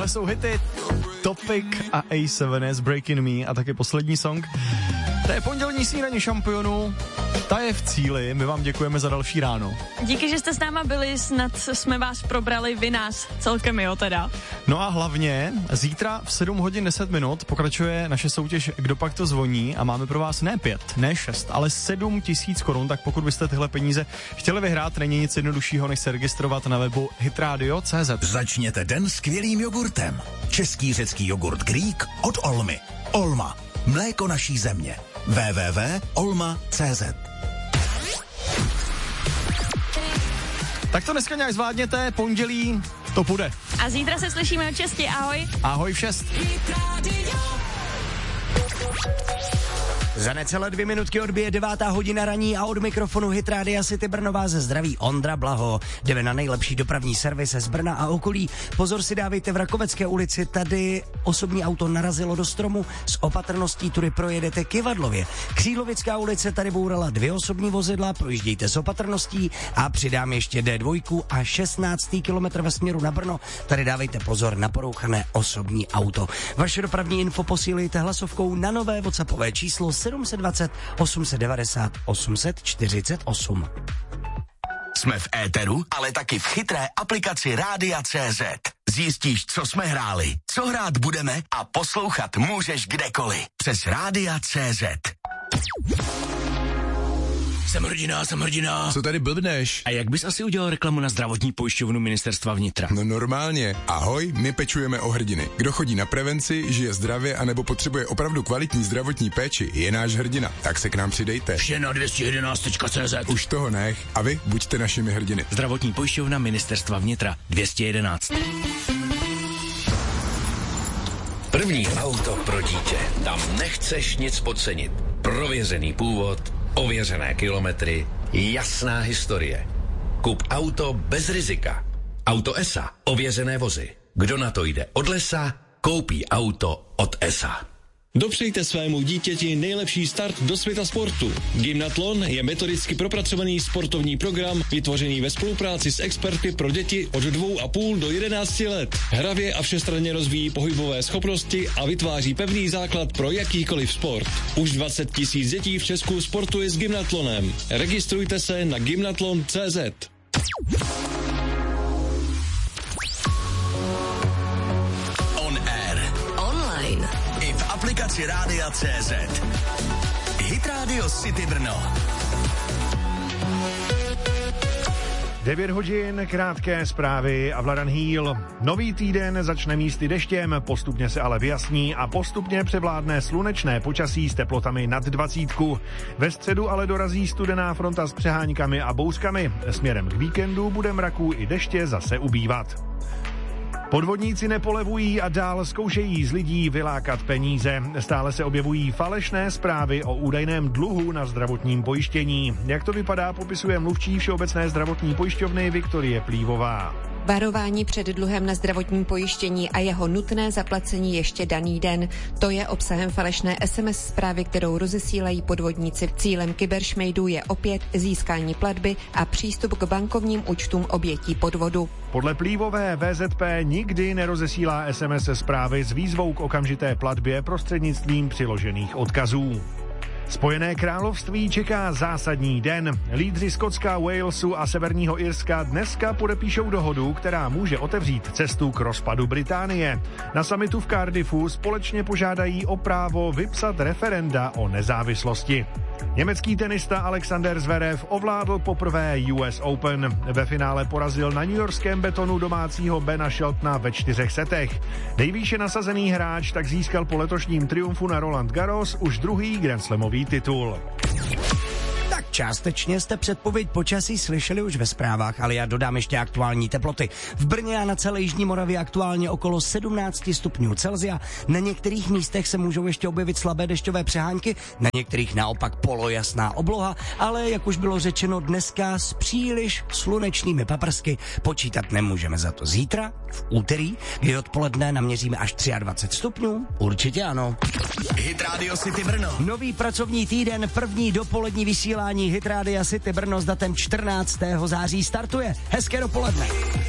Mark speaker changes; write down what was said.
Speaker 1: Tohle jsou hity Topic a A7S Breaking Me a taky poslední song. To je pondělní snídaně šampionů. Ta je v cíli, my vám děkujeme za další ráno.
Speaker 2: Díky, že jste s náma byli, snad jsme vás probrali, vy nás celkem jo teda.
Speaker 1: No a hlavně zítra v 7 hodin 10 minut pokračuje naše soutěž Kdo pak to zvoní a máme pro vás ne 5, ne 6, ale 7 000 korun, tak pokud byste tyhle peníze chtěli vyhrát, není nic jednoduššího, než se registrovat na webu hitradio.cz.
Speaker 3: Začněte den skvělým jogurtem. Český řecký jogurt Greek od Olmy. Olma, mléko naší země. www.olma.cz.
Speaker 1: Tak to dneska nějak zvládněte, pondělí to půjde.
Speaker 2: A zítra se slyšíme od 6, ahoj.
Speaker 1: Ahoj v 6.
Speaker 4: Za necelé 2 minutky odbije 9. hodina raní a od mikrofonu Hit Rádia City Brno vás zdraví Ondra Blaho. Jdeme na nejlepší dopravní servis z Brna a okolí. Pozor si dávejte v Rakovecké ulici, tady osobní auto narazilo do stromu, s opatrností tudy projedete Kivadlově. Křílovická ulice, tady bourala 2 osobní vozidla, projíždějte s opatrností a přidám ještě D2 a 16. kilometr ve směru na Brno, tady dávejte pozor na porouchané osobní auto. Vaše dopravní info posílejte hlasovkou na nové WhatsAppové číslo 720 890 848.
Speaker 3: Jsme v éteru, ale taky v chytré aplikaci Rádia.cz. Zjistíš, co jsme hráli, co hrát budeme a poslouchat můžeš kdekoliv. Přes Rádia.cz.
Speaker 5: Jsem hrdina.
Speaker 6: Co tady blbneš?
Speaker 5: A jak bys asi udělal reklamu na zdravotní pojišťovnu Ministerstva vnitra?
Speaker 6: No normálně. Ahoj, my pečujeme o hrdiny. Kdo chodí na prevenci, žije zdravě anebo potřebuje opravdu kvalitní zdravotní péči, je náš hrdina. Tak se k nám přidejte.
Speaker 5: Vše na 211.cz.
Speaker 6: Už toho nech. A vy buďte našimi hrdiny.
Speaker 5: Zdravotní pojišťovna Ministerstva vnitra 211.
Speaker 7: První auto pro dítě. Tam nechceš nic podcenit. Prověřený původ, ověřené kilometry, jasná historie. Kup auto bez rizika. Auto ESA. Ověřené vozy. Kdo na to jde od lesa, koupí auto od ESA.
Speaker 8: Dopřejte svému dítěti nejlepší start do světa sportu. Gymnatlon je metodicky propracovaný sportovní program vytvořený ve spolupráci s experty pro děti od 2,5 do 11 let. Hravě a všestranně rozvíjí pohybové schopnosti a vytváří pevný základ pro jakýkoliv sport. Už 20 000 dětí v Česku sportuje s gymnatlonem. Registrujte se na gymnatlon.cz.
Speaker 3: Aplikaci Rádia.cz. Hit Radio City Brno.
Speaker 9: 9 hodin, krátké zprávy a Vladan Hýl. Nový týden začne místy deštěm, postupně se ale vyjasní a postupně převládne slunečné počasí s teplotami nad 20. Ve středu ale dorazí studená fronta s přeháňkami a bouřkami. Směrem k víkendu bude mraků i deště zase ubývat. Podvodníci nepolevují a dál zkoušejí z lidí vylákat peníze. Stále se objevují falešné zprávy o údajném dluhu na zdravotním pojištění. Jak to vypadá, popisuje mluvčí Všeobecné zdravotní pojišťovny Viktorie Plívová.
Speaker 10: Varování před dluhem na zdravotním pojištění a jeho nutné zaplacení ještě daný den. To je obsahem falešné SMS zprávy, kterou rozesílají podvodníci. Cílem kyberšmejdů je opět získání platby a přístup k bankovním účtům obětí podvodu.
Speaker 9: Podle Plívové VZP nikdy nerozesílá SMS zprávy s výzvou k okamžité platbě prostřednictvím přiložených odkazů. Spojené království čeká zásadní den. Lídři Skotska, Walesu a Severního Irska dneska podepíšou dohodu, která může otevřít cestu k rozpadu Británie. Na summitu v Cardiffu společně požádají o právo vypsat referenda o nezávislosti. Německý tenista Alexander Zverev ovládl poprvé US Open. Ve finále porazil na newyorském betonu domácího Bena Sheltona ve 4 setech. Nejvýše nasazený hráč tak získal po letošním triumfu na Roland Garros už druhý grandslamový titul.
Speaker 4: Tak částečně jste předpověď počasí slyšeli už ve zprávách, ale já dodám ještě aktuální teploty. V Brně a na celé jižní Moravě aktuálně okolo 17 stupňů Celsia. Na některých místech se můžou ještě objevit slabé dešťové přehánky, na některých naopak polojasná obloha, ale jak už bylo řečeno, dneska s příliš slunečnými paprsky počítat nemůžeme. Za to zítra, v úterý, kdy odpoledne naměříme až 23 stupňů, určitě ano.
Speaker 3: Hit Radio City Brno.
Speaker 4: Nový pracovní týden, první dopolední vysílání Hit Radia City Brno s datem 14. září startuje. Hezké dopoledne.